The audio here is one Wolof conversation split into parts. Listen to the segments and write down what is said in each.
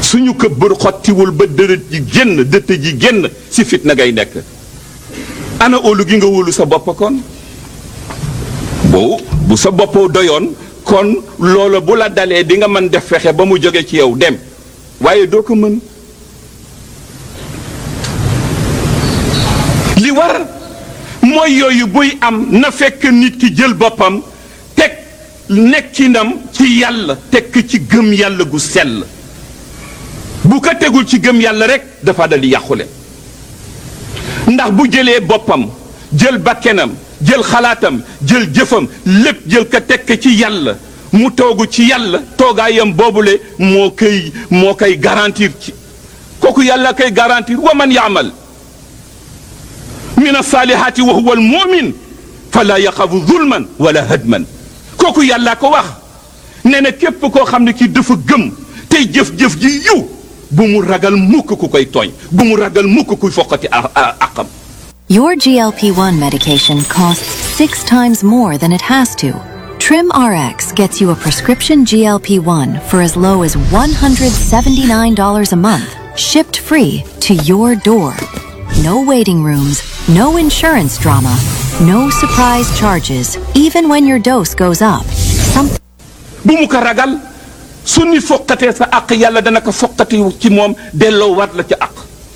suñu ko bër xottiwul ba dërët ji génn dëtt ji génn si fitna ngay nekk ana óolu gi nga wóolu sa bopp kon bu sa bopp doyoon kon loola bu la dalee di nga mën def fexe ba mu jóge ci yow dem waaye doo ko mën li war mooy yooyu buy am na fekk nit ki jël boppam teg nekkinam ci yàlla teg ci gëm yàlla gu sell bu ko tegul ci gëm yàlla rek dafa dal di yàqule ndax bu jëlee boppam jël bakkenam jël xalaatam jël jëfam lépp jël ko tekk ci yàlla mu toogu ci yàlla toogaayam boobule moo koy garantir ci kooku yàlla koy garantir wa man yaamal min as-salihati wa huwa al-mu'min fala yaxafu zulman wala hadman kooku yàlla ko wax nee na képp koo xam ne ki dafa gëm tey jëf-jëf ji yiw bu mu ragal mukk ku koy tooñ bu mu ragal mukk kuy foqati aqam. Your GLP-1 medication costs 6 times more than it has to. Trim RX gets you a prescription GLP-1 for as low as $179 a month, shipped free to your door. No waiting rooms, no insurance drama, no surprise charges, even when your dose goes up. bu mu ko ragal su nit foqatee sa aq yàlla dana ko foqati ci moom delloo waat la ca aq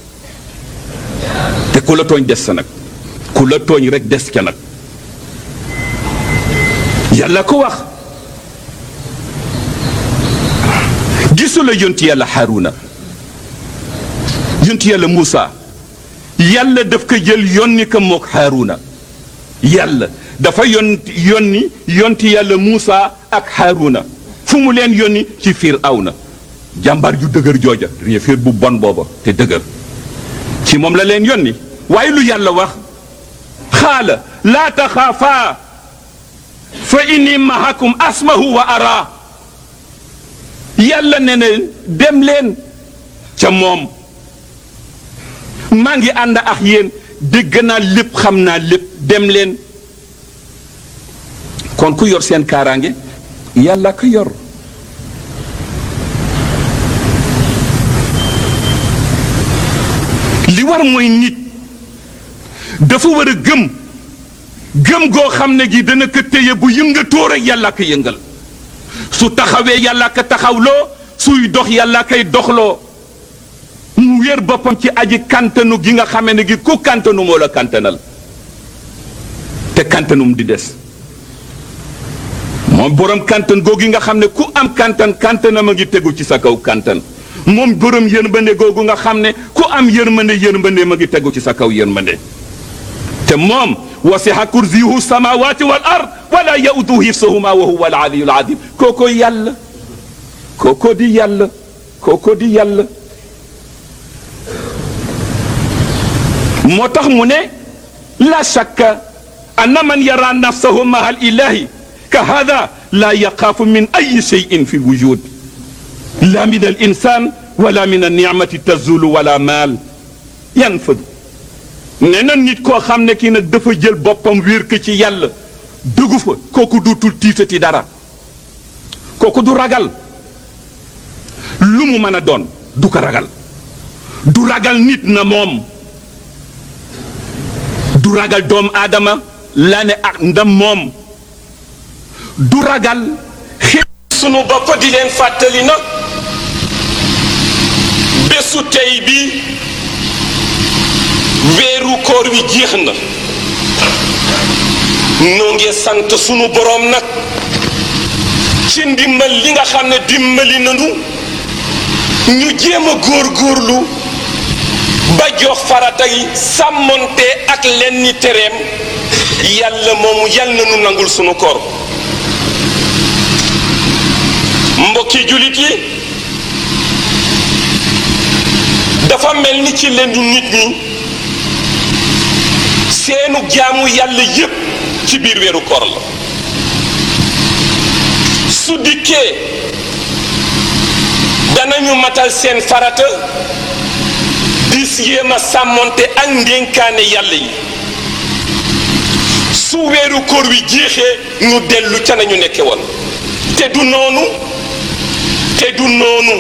te ku la tooñ des sa nag ku la tooñ rek des ca nag yàlla ko wax gisula yonti yàlla Haruna yonti yàlla Moussa yàlla daf ko jël yónni ko mook Haruna yàlla dafa yónni yonti yàlla Moussa ak Haruna fu mu leen yónni ci Firawna jàmbaar ju dëgër jooja réeféer bu bon booba te dëgër ci moom la leen yónni waaye lu yàlla wax xaala laa taxaafaa fa inni mahakum asmahu wa ara yàlla ne na dem leen ca moom maa ngi ànd ak yéen dégg naa lépp xam naa lépp dem leen kon ku yor seen kaaraange yàlla ko yor li war mooy nit dafa war a gëm goo xam ne gi dana ko téye bu yëngatoo rek yàlla ko yëngal su taxawee yàlla ko taxawloo suy dox yàlla koy doxloo mu wér boppam ci aji kantanu gi nga xamee ne gi ku kantanu moo la kantanal te kantanum di des moom borom kantan googu nga xam ne ku am kantanam a ngi tegu ci sa kaw kantan moom borom yërmande googu nga xam ne ku am yërmande ma ngi tegu ci sa kaw yërmande te moom wasi'a kursiyuhu samawati wal ard wala yauduhu hifsuhuma wa huwa al aliyyul azim kooko yàlla kooko di yàlla moo tax mu ne la shakka anna man yara nafsahu ma'a al ilahi ka hada la yaxaafu min ay shay'in fi wujud la min al insan wala min al ni'mati tazulu wala maal yanfadu nee na nit koo xam ne kii nag dafa jël boppam wéer ko ci yàlla dugg fa kooku duutul tiitati dara kooku du ragal lu mu mën a doon du ko ragal du ragal nit na moom du ragal doomu aadama la ne ak ndam moom du ragal xeet sunu bopp di leen fàttali nag bésu tey bi weeru koor wi jeex na noo ngi sant sunu boroom nag ci ndimbal li nga xam ne dimbali nanu ñu jéem a góorgóorlu ba jox farata yi sàmmonte ak lenn ni tereem yàlla moomu yàlla na nu nangul sunu koor mbokki jullit yi dafa mel ni ci lendu nit ñi seenu jaamu yàlla yépp ci biir weeru koor la su dikkee danañu matal seen farata di yéem a sàmmonte ak ndénkaane yàlla yi su weeru koor wi jeexee ñu dellu ca nañu nekke woon te du noonu